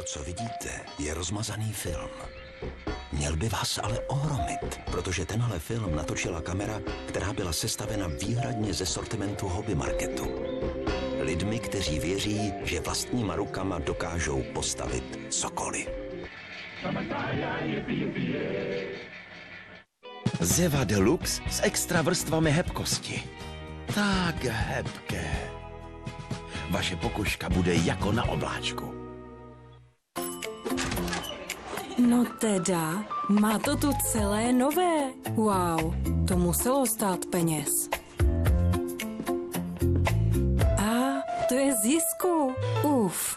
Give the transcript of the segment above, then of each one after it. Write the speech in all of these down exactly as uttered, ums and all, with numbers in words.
To, co vidíte, je rozmazaný film. Měl by vás ale ohromit, protože tenhle film natočila kamera, která byla sestavena výhradně ze sortimentu hobby marketu. Lidmi, kteří věří, že vlastníma rukama dokážou postavit cokoliv. Zeva Deluxe s extra vrstvami hebkosti. Tak hebké. Vaše pokožka bude jako na obláčku. No teda, má to tu celé nové. Wow, to muselo stát peněz. A to je z Jisku. Uf.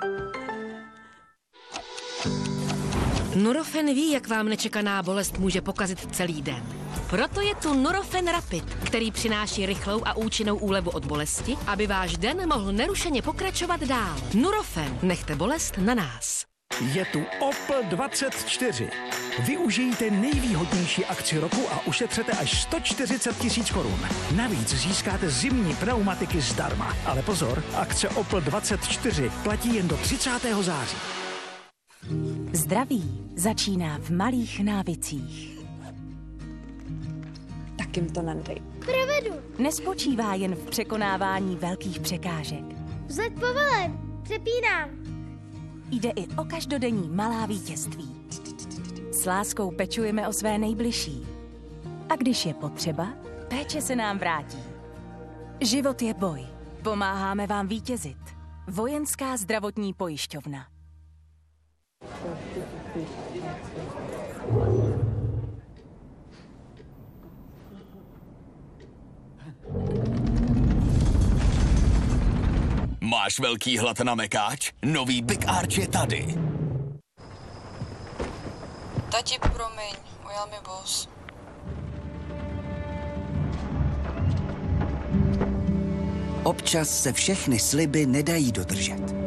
Nurofen ví, jak vám nečekaná bolest může pokazit celý den. Proto je tu Nurofen Rapid, který přináší rychlou a účinnou úlevu od bolesti, aby váš den mohl nerušeně pokračovat dál. Nurofen, nechte bolest na nás. Je tu Opel dvacet čtyři. Využijte nejvýhodnější akci roku a ušetřete až sto čtyřicet tisíc korun. Navíc získáte zimní pneumatiky zdarma. Ale pozor, akce Opel dvacet čtyři platí jen do třicátého září. Zdraví začíná v malých návicích. Tak jim to nedej. Provedu. Nespočívá jen v překonávání velkých překážek. Vzlet povelen. Přepínám. Jde i o každodenní malá vítězství. S láskou pečujeme o své nejbližší. A když je potřeba, péče se nám vrátí. Život je boj. Pomáháme vám vítězit. Vojenská zdravotní pojišťovna. Máš velký hlad na mekáč? Nový Big Arch je tady. Tati, promiň, ujel mi bus. Občas se všechny sliby nedají dodržet.